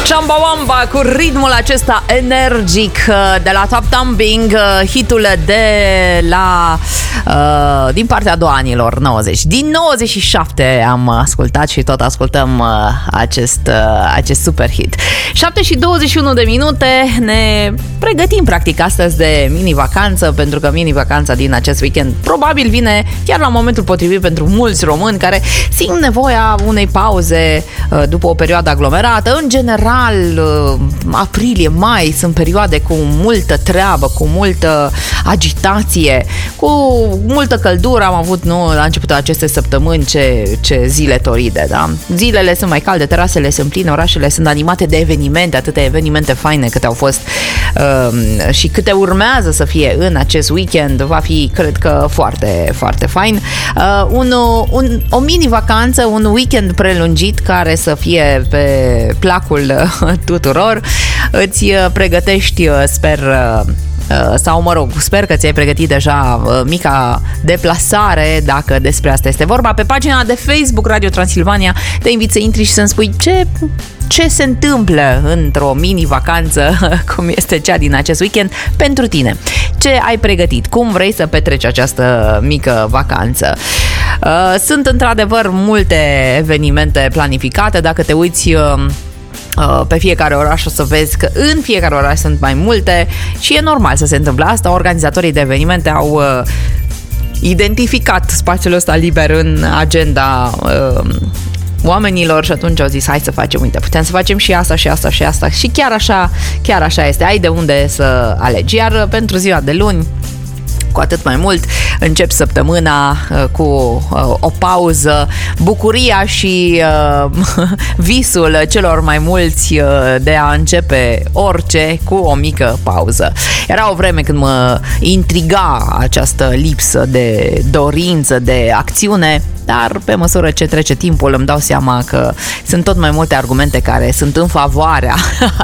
Chumbawamba cu ritmul acesta energic de la Top Thumping, hitul de la din partea a doua anilor 90. Din 97 am ascultat și tot ascultăm acest super hit. 7 și 21 de minute, ne pregătim practic astăzi de mini-vacanță, pentru că mini-vacanța din acest weekend probabil vine chiar la momentul potrivit pentru mulți români care simt nevoia unei pauze după o perioadă aglomerată. În general, aprilie, mai sunt perioade cu multă treabă, cu multă agitație, cu multă căldură. Am avut, la începutul acestei săptămâni ce zile toride, da? Zilele sunt mai calde, terasele sunt pline, orașele sunt animate de evenimente, atâtea evenimente faine câte au fost și câte urmează să fie în acest weekend. Va fi, cred că, foarte, foarte fain. O mini-vacanță, un weekend prelungit care să fie pe placul tuturor. Îți pregătești, sper, sau mă rog, sper că ți-ai pregătit deja mica deplasare, dacă despre asta este vorba. Pe pagina de Facebook Radio Transilvania te invit să intri și să-mi spui ce se întâmplă într-o mini-vacanță cum este cea din acest weekend pentru tine. Ce ai pregătit? Cum vrei să petreci această mică vacanță? Sunt într-adevăr multe evenimente planificate. Dacă te uiți pe fiecare oraș o să vezi că în fiecare oraș sunt mai multe și e normal să se întâmple asta. Organizatorii de evenimente au identificat spațiul ăsta liber în agenda oamenilor și atunci au zis hai să facem, uite, putem să facem și asta și asta și asta și chiar așa este, ai de unde să alegi. Iar pentru ziua de luni, cu atât mai mult, încep săptămâna cu o pauză, bucuria și visul celor mai mulți de a începe orice cu o mică pauză. Era o vreme când mă intriga această lipsă de dorință, de acțiune, dar pe măsură ce trece timpul îmi dau seama că sunt tot mai multe argumente care sunt în favoarea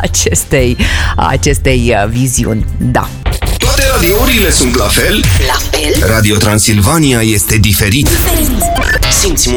acestei viziuni. Da. Toate radiourile sunt la fel? La fel? Radio Transilvania este diferit. Simți